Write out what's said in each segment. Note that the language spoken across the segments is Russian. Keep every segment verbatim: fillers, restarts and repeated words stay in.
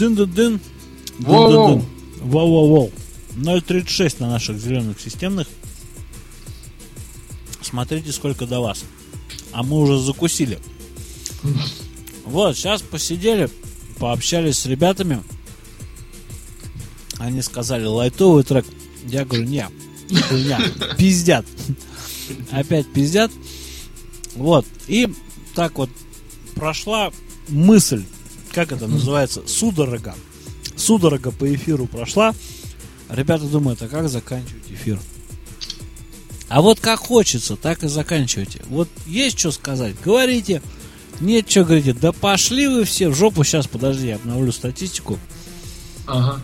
Дын-дын-дын. Дын-дын-дын. Воу-воу-воу. ноль тридцать шесть на наших зеленых системных. Смотрите, сколько до вас. А мы уже закусили. Вот, сейчас посидели, пообщались с ребятами. Они сказали, лайтовый трек. Я говорю, не, хуйня, пиздят. Опять пиздят. Вот, и так вот прошла мысль, как это называется, судорога. Судорога по эфиру прошла. Ребята думают, а как заканчивать эфир? А вот как хочется, так и заканчивайте. Вот есть что сказать, говорите. Нет, что говорите, да пошли вы все в жопу. Сейчас, подожди, я обновлю статистику. Ага.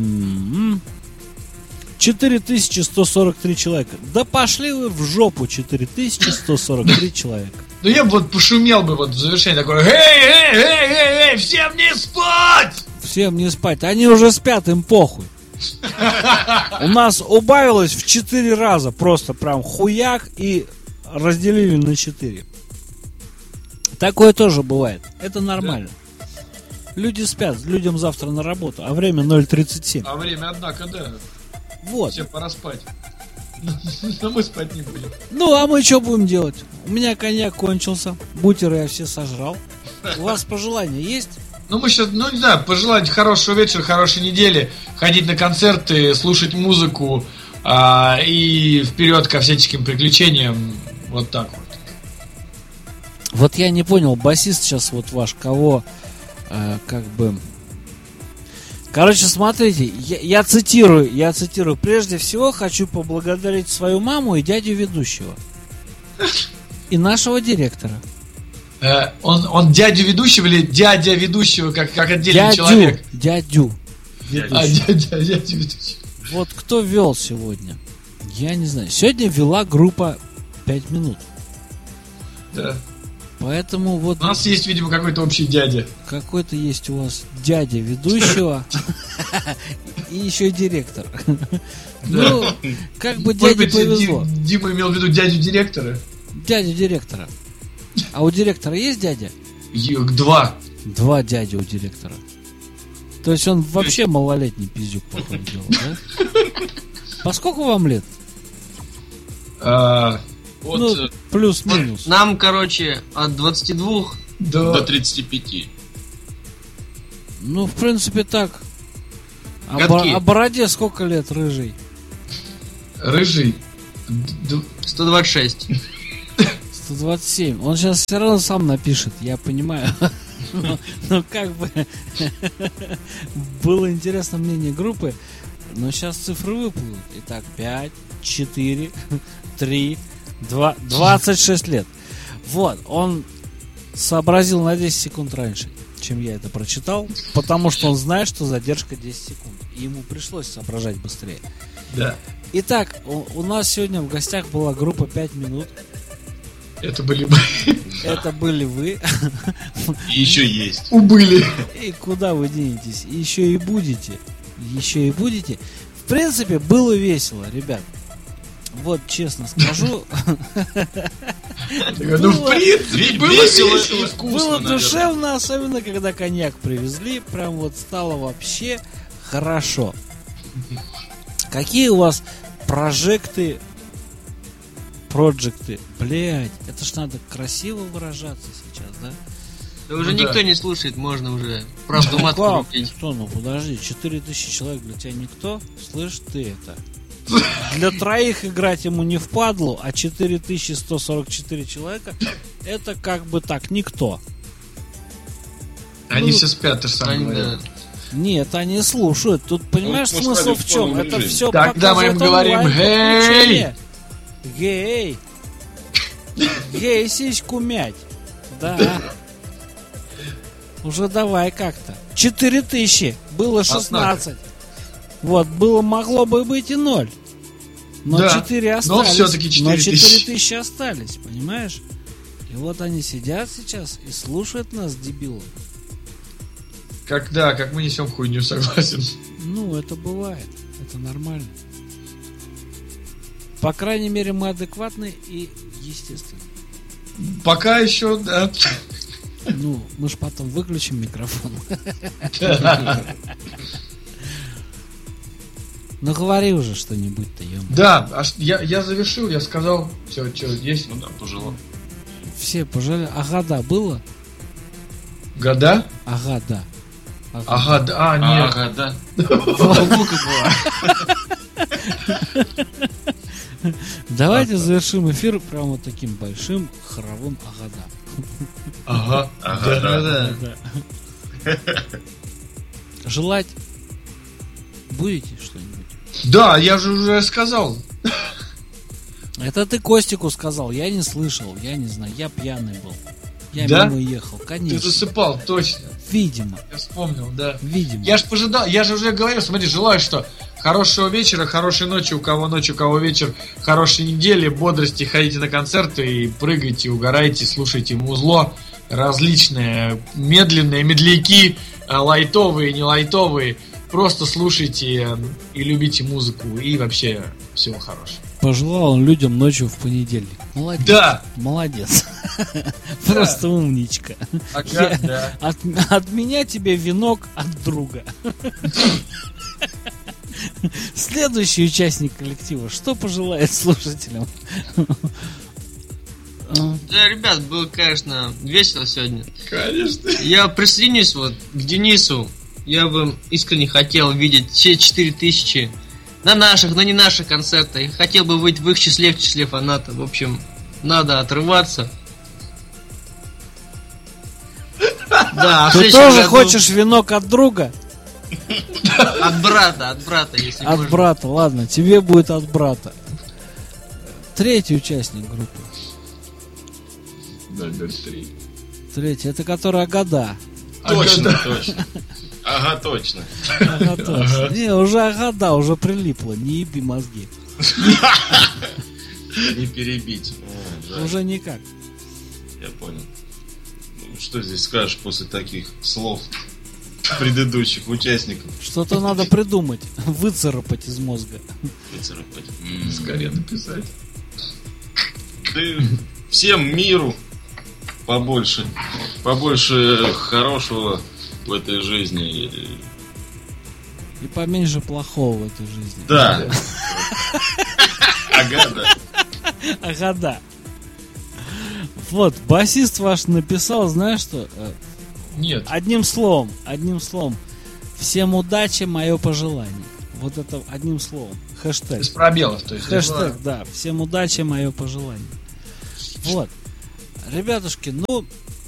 четыре тысячи сто сорок три человека. Да пошли вы в жопу, четыре тысячи сто сорок три человека. Ну я бы вот пошумел бы вот в завершении такое: эй, эй, эй, эй, эй, всем не спать! Всем не спать, они уже спят, им похуй. У нас убавилось в четыре раза. Просто прям хуяк и разделили на четыре. Такое тоже бывает. Это нормально. Да. Люди спят, людям завтра на работу. А время ноль тридцать семь. А время, однако, да. Вот. Всем пора спать. Но мы спать не будем. Ну, а мы что будем делать? У меня коньяк кончился. Бутеры я все сожрал. У вас пожелания есть? Ну, мы сейчас, ну, не знаю, пожелать хорошего вечера, хорошей недели, ходить на концерты, слушать музыку а, и вперед ко всяческим приключениям. Вот так вот. Вот я не понял, басист сейчас вот ваш, кого, э, как бы... Короче, смотрите, я, я цитирую, я цитирую. Прежде всего хочу поблагодарить свою маму и дядю ведущего. И нашего директора. Э, он, он дядю ведущего или дядя ведущего, как, как отдельный дядю, человек? Дядю. А, дядя, дядя ведущего. Вот кто вел сегодня? Я не знаю. Сегодня вела группа пять минут. Да. Поэтому вот... У нас есть, видимо, какой-то общий дядя. Какой-то есть у вас дядя ведущего и еще директор. Ну, как бы дяде повезло. Дима имел в виду дядю директора? Дядю директора. А у директора есть дядя? Два. Два дяди у директора. То есть он вообще малолетний пиздюк, походу, делал, да? По сколько вам лет? Вот, ну, плюс-минус. Вот нам, короче, от двадцати двух до... до тридцати пяти. Ну, в принципе, так. А, бо- а бороде сколько лет, рыжий? Рыжий? сто двадцать шесть. сто двадцать семь. Он сейчас все равно сам напишет, я понимаю. Но как бы было интересно мнение группы, но сейчас цифры выплывут. Итак, пять, четыре, три, два, двадцать шесть лет. Вот, он сообразил на десять секунд раньше, чем я это прочитал, потому что он знает, что задержка десять секунд. И ему пришлось соображать быстрее. Да. Итак, у, у нас сегодня в гостях была группа пять минут. Это были мы. Это были вы. И еще есть. Убыли. И куда вы денетесь? И еще и будете. Еще и будете. В принципе, было весело, ребят. Вот, честно скажу. Ну, в принципе, было весело и вкусно. Было душевно, особенно когда коньяк привезли. Прям вот стало вообще хорошо. Какие у вас прожекты, проджекты? Блять, это ж надо красиво выражаться сейчас, да? Да уже ну, никто да. не слушает, можно уже правду матку Как? рубить. Никто, ну подожди, четыре тысячи человек для тебя никто? Слышь ты это? Для троих играть ему не впадлу, а четыре тысячи сто сорок четыре человека это как бы так, никто. Они ну, все спят, ты же сам говорил. Нет, они слушают. Тут понимаешь, ну, смысл в чем? Это все тогда мы им говорим: гей! Гей! Гей, сиську мять. Да. Уже давай как-то. Четыре тысячи. Было шестнадцать. Вот, было, могло бы быть и ноль. Но да, четыре остались. Но все-таки четыре тысячи. Но четыре тысячи остались, понимаешь? И вот они сидят сейчас и слушают нас, дебилов. Как, да, как мы несем хуйню, согласен. Ну, это бывает. Это нормально. По крайней мере, мы адекватны и естественны. Пока еще, да. Ну, мы ж потом выключим микрофон. Ну говори уже что-нибудь-то, ё. Да, а ш- я, я завершил, я сказал, все, что есть. Ну да, пожелал. Все пожалели. Ага, да, было? Года? Ага, да. Ага, да, а, нет. Ага, да. Давайте завершим эфир прямо вот таким большим хоровым ага, да. Ага, Ага, да. Да. Да. Желать будете что-нибудь? Да, я же уже сказал. Это ты Костику сказал, я не слышал, я не знаю, я пьяный был. Я Да? мимо ехал, Ты конечно. засыпал, точно. Видимо, Я вспомнил, да. видимо. Я же пожидал, я же уже говорил, смотри, желаю, что хорошего вечера, хорошей ночи, у кого ночь, у кого вечер, хорошей недели, бодрости, ходите на концерты и прыгайте, угорайте, слушайте музло, различные медленные, медляки, а, лайтовые, не лайтовые, просто слушайте и любите музыку, и вообще всего хорошего. Пожелал он людям ночью в понедельник. Молодец. Да! Молодец. Просто умничка. Ага, Я- да. От, от меня тебе венок от друга. Следующий участник коллектива. Что пожелает слушателям? Да, ребят, было, конечно, весело сегодня. Конечно. Я присоединюсь вот к Денису. Я бы искренне хотел видеть все четыре тысячи на наших, на не наших концертах. И хотел бы быть в их числе, в числе фанатов. В общем, надо отрываться. Да, а в Ты следующем тоже году хочешь венок от друга? от брата, от брата, если От можно. брата, ладно, тебе будет от брата. Третий участник группы. ноль ноль три. Третий, это который Агада. Точно, Ага, точно. Ага, точно. Ага, точно. Не, уже Агада, уже прилипло, не еби мозги. Не перебить. О, жаль. Уже никак. Я понял. Ну, что здесь скажешь после таких слов предыдущих участников? Что-то надо придумать, выцарапать из мозга. Выцарапать. М. Скорее написать. Да и всем миру побольше. Побольше хорошего в этой жизни. И поменьше плохого в этой жизни. Да. Ага, да. Ага, да. Вот, басист ваш написал, знаешь что? Э, Нет. Одним словом, одним словом. Всем удачи, мое пожелание. Вот это одним словом. Хэштег. Без пробелов, то есть. Хэштег, да. Всем удачи, мое пожелание. Вот. Ребятушки, ну...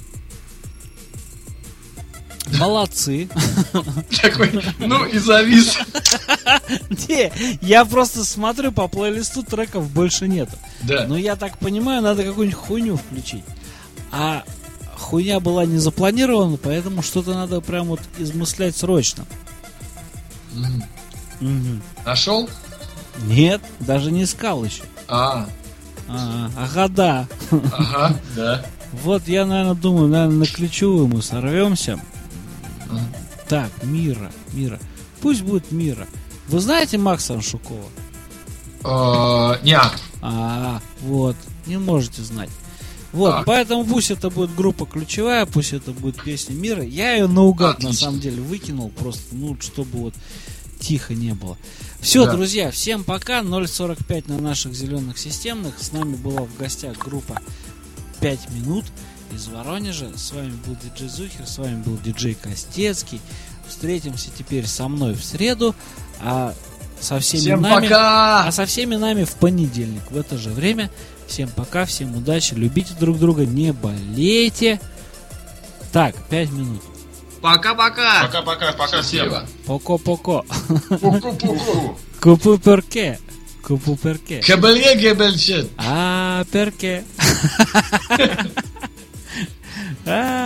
Молодцы. Такой, ну и завис. Не, я просто смотрю по плейлисту, треков больше нету. Да. Но я так понимаю, надо какую-нибудь хуйню включить. А хуйня была не запланирована, поэтому что-то надо прям вот измыслять срочно. М. Мгм. Нашел? Нет, даже не искал еще. А, А, ага, да. ага, да. Вот я, наверное, думаю, наверное, на ключевую мы сорвемся. Так, Мира, Мира. Пусть будет Мира. Вы знаете Макса Аншукова? Э, Неа. А, вот, не можете знать. Вот, Так. поэтому пусть это будет группа ключевая, пусть это будет песня Мира. Я ее наугад, на Отлично. самом деле, выкинул просто, ну, чтобы вот тихо не было. Все, Да. друзья, всем пока. ноль сорок пять на наших зеленых системных. С нами была в гостях группа пять минут из Воронежа. С вами был диджей Зухер, с вами был диджей Костецкий. Встретимся теперь со мной в среду, а со всеми Всем нами... пока! А со всеми нами в понедельник в это же время. Всем пока, всем удачи, любите друг друга, не болейте. Так, пять минут. Пока-пока. Пока-пока, пока всем. Счастливо. Поко-поко. Пу-пу-пу-пу. Купу перке. Купу перке. Кабелье, гебельчет. А перке. А